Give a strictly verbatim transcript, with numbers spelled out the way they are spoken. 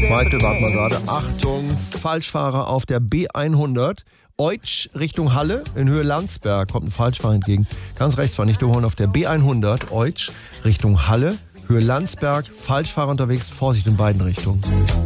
Michael, warte mal gerade. Achtung, Falschfahrer auf der B hundert. Eutsch Richtung Halle in Höhe Landsberg. Kommt ein Falschfahrer entgegen. Ganz rechts war nicht überholen auf der B hundert. Eutsch Richtung Halle, Höhe Landsberg. Falschfahrer unterwegs. Vorsicht in beiden Richtungen.